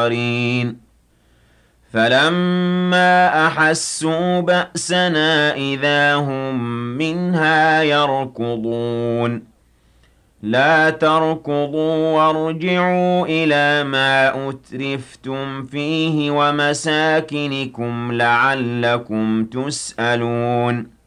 الآخرين فلما أحسوا بأسنا إذا هم منها يركضون لا تركضوا وارجعوا إلى ما أترفتم فيه ومساكنكم لعلكم تسألون